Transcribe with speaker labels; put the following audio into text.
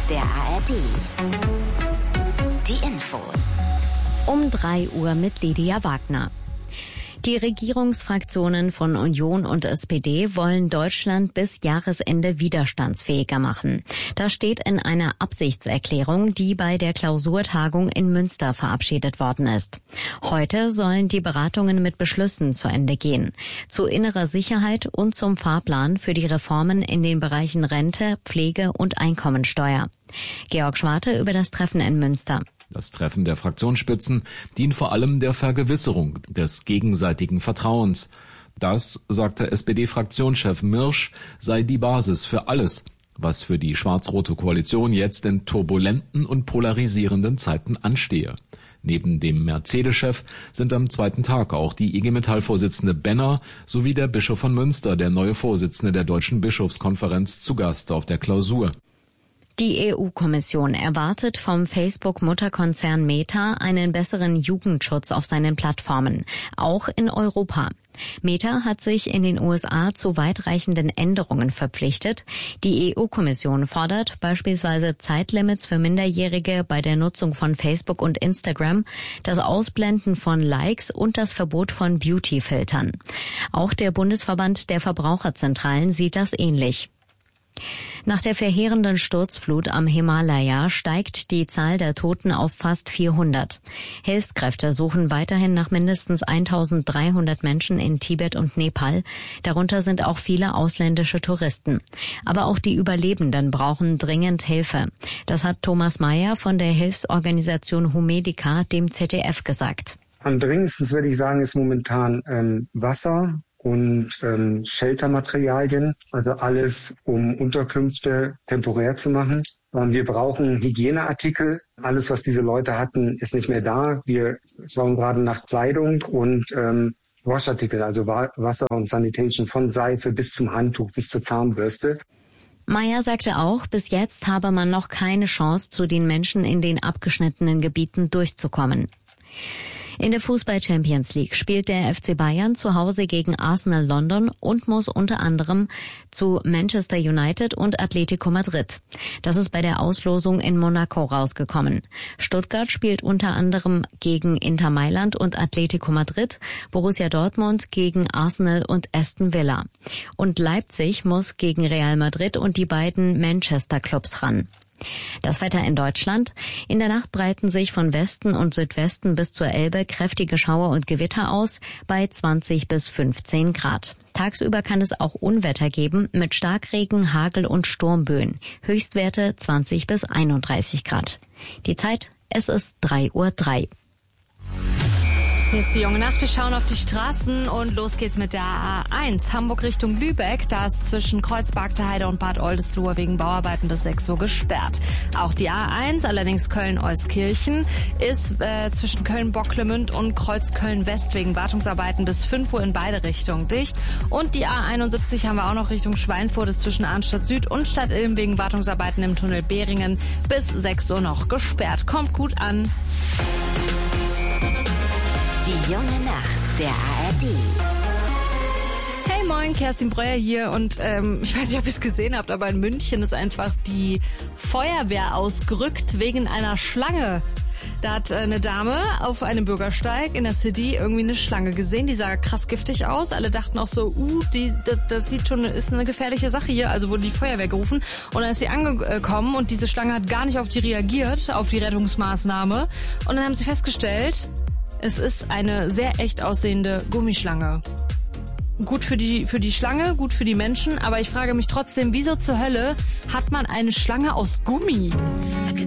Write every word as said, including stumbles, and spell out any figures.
Speaker 1: der A R D. Die Infos.
Speaker 2: Um drei Uhr mit Lydia Wagner. Die Regierungsfraktionen von Union und S P D wollen Deutschland bis Jahresende widerstandsfähiger machen. Das steht in einer Absichtserklärung, die bei der Klausurtagung in Münster verabschiedet worden ist. Heute sollen die Beratungen mit Beschlüssen zu Ende gehen. Zu innerer Sicherheit und zum Fahrplan für die Reformen in den Bereichen Rente, Pflege und Einkommensteuer. Georg Schwarte über das Treffen in Münster.
Speaker 3: Das Treffen der Fraktionsspitzen dient vor allem der Vergewisserung des gegenseitigen Vertrauens. Das, sagte S P D-Fraktionschef Mirsch, sei die Basis für alles, was für die schwarz-rote Koalition jetzt in turbulenten und polarisierenden Zeiten anstehe. Neben dem Mercedes-Chef sind am zweiten Tag auch die I G Metall-Vorsitzende Benner sowie der Bischof von Münster, der neue Vorsitzende der Deutschen Bischofskonferenz, zu Gast auf der Klausur.
Speaker 2: Die E U-Kommission erwartet vom Facebook-Mutterkonzern Meta einen besseren Jugendschutz auf seinen Plattformen, auch in Europa. Meta hat sich in den U S A zu weitreichenden Änderungen verpflichtet. Die E U-Kommission fordert beispielsweise Zeitlimits für Minderjährige bei der Nutzung von Facebook und Instagram, das Ausblenden von Likes und das Verbot von Beauty-Filtern. Auch der Bundesverband der Verbraucherzentralen sieht das ähnlich. Nach der verheerenden Sturzflut am Himalaya steigt die Zahl der Toten auf fast vierhundert. Hilfskräfte suchen weiterhin nach mindestens eintausenddreihundert Menschen in Tibet und Nepal. Darunter sind auch viele ausländische Touristen. Aber auch die Überlebenden brauchen dringend Hilfe. Das hat Thomas Mayer von der Hilfsorganisation Humedica dem Z D F gesagt.
Speaker 4: Am dringendsten, würde ich sagen, ist momentan ähm, Wasser und ähm, Sheltermaterialien, also alles, um Unterkünfte temporär zu machen. Ähm, wir brauchen Hygieneartikel. Alles, was diese Leute hatten, ist nicht mehr da. Wir schauen gerade nach Kleidung und ähm, Waschartikel, also Wasser und Sanitation, von Seife bis zum Handtuch, bis zur Zahnbürste.
Speaker 2: Mayer sagte auch, bis jetzt habe man noch keine Chance, zu den Menschen in den abgeschnittenen Gebieten durchzukommen. In der Fußball-Champions League spielt der F C Bayern zu Hause gegen Arsenal London und muss unter anderem zu Manchester United und Atletico Madrid. Das ist bei der Auslosung in Monaco rausgekommen. Stuttgart spielt unter anderem gegen Inter Mailand und Atletico Madrid, Borussia Dortmund gegen Arsenal und Aston Villa. Und Leipzig muss gegen Real Madrid und die beiden Manchester-Clubs ran. Das Wetter in Deutschland. In der Nacht breiten sich von Westen und Südwesten bis zur Elbe kräftige Schauer und Gewitter aus bei zwanzig bis fünfzehn Grad. Tagsüber kann es auch Unwetter geben mit Starkregen, Hagel und Sturmböen. Höchstwerte zwanzig bis einunddreißig Grad. Die Zeit, es ist drei Uhr drei.
Speaker 5: Hier ist die junge Nacht. Wir schauen auf die Straßen und los geht's mit der A eins. Hamburg Richtung Lübeck. Da ist zwischen Kreuz-Bargteheide und Bad Oldesloe wegen Bauarbeiten bis sechs Uhr gesperrt. Auch die A eins, allerdings Köln-Euskirchen, ist äh, zwischen Köln-Bocklemünd und Kreuz-Köln-West wegen Wartungsarbeiten bis fünf Uhr in beide Richtungen dicht. Und die A einundsiebzig haben wir auch noch Richtung Schweinfurt, ist zwischen Arnstadt Süd und Stadt Ilm wegen Wartungsarbeiten im Tunnel Behringen bis sechs Uhr noch gesperrt. Kommt gut an.
Speaker 1: Die junge Nacht der A R D.
Speaker 5: Hey moin, Kerstin Breuer hier und ähm, ich weiß nicht, ob ihr es gesehen habt, aber in München ist einfach die Feuerwehr ausgerückt wegen einer Schlange. Da hat eine Dame auf einem Bürgersteig in der City irgendwie eine Schlange gesehen, die sah krass giftig aus. Alle dachten auch so, uh, die, das, das sieht schon, ist eine gefährliche Sache hier. Also wurde die Feuerwehr gerufen und dann ist sie angekommen und diese Schlange hat gar nicht auf die reagiert, auf die Rettungsmaßnahme. Und dann haben sie festgestellt, es ist eine sehr echt aussehende Gummischlange. Gut für die, für die Schlange, gut für die Menschen, aber ich frage mich trotzdem, wieso zur Hölle hat man eine Schlange aus Gummi?